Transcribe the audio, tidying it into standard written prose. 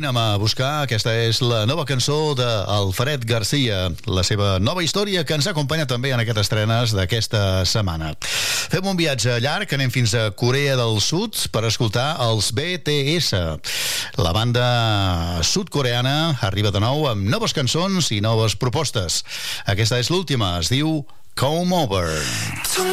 anem a buscar. Aquesta és la nova cançó d'Alfred Garcia, la seva nova història que ens acompanya també en aquestes estrenes d'aquesta setmana. Fem un viatge llarg, anem fins a Corea del Sud per escoltar els BTS. La banda sud-coreana arriba de nou amb noves cançons i noves propostes. Aquesta és l'última, es diu Come Over.